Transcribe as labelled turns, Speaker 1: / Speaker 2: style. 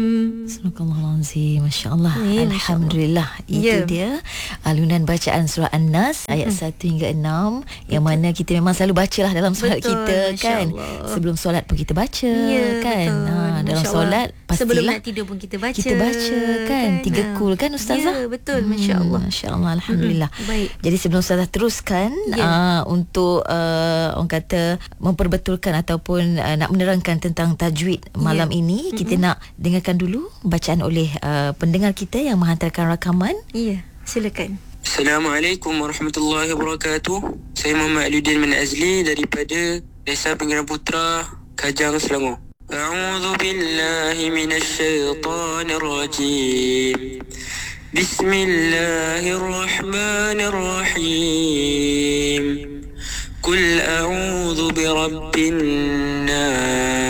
Speaker 1: Subhanallahazim. Masya Allah. Alhamdulillah. Itu dia alunan bacaan surah An-Nas ayat 1 hingga 6 yang mana kita memang selalu bacalah dalam solat kita kan. Sebelum solat pun kita baca kan. Dalam solat pastilah
Speaker 2: sebelum nak tidur pun kita baca
Speaker 1: kan. 3 kul kan Ustazah?
Speaker 2: Ya, betul. Masya Allah.
Speaker 1: Masya Allah. Alhamdulillah.
Speaker 2: Baik.
Speaker 1: Jadi sebelum Ustazah teruskan untuk orang kata memperbetulkan ataupun nak menerangkan tentang tajwid malam ini, kita nak dengarkan dulu bacaan oleh pendengar kita yang menghantarkan rakaman.
Speaker 2: Ya, silakan.
Speaker 3: Assalamualaikum warahmatullahi wabarakatuh. Saya Muhammad Aludin bin Azli daripada Desa Pinggiran Putra, Kajang, Selangor. A'udzu billahi minasy syaithanir rajim. Bismillahirrahmanirrahim. Qul a'udzu birabbin nas